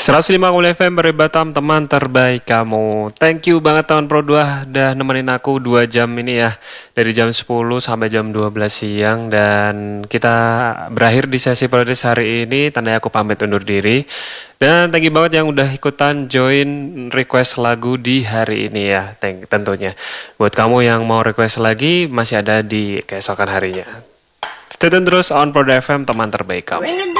105,5 FM Batam, teman terbaik kamu. Thank you banget teman Pro 2 udah nemenin aku 2 jam ini ya. Dari jam 10 sampai jam 12 siang. Dan kita berakhir di sesi playlist hari ini. Tandanya aku pamit undur diri. Dan thank you banget yang udah ikutan join request lagu di hari ini ya. Tentunya buat kamu yang mau request lagi, masih ada di keesokan harinya. Stay tune terus on Pro 2 FM, teman terbaik kamu.